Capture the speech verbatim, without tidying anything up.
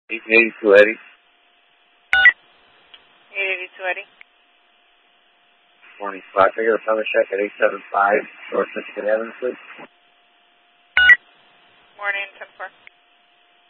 eight eighty-two Eddie. eight eighty-two Eddie. Morning, Spot. I got a phone check at eight seven five North Michigan Avenue, please. Morning, ten four.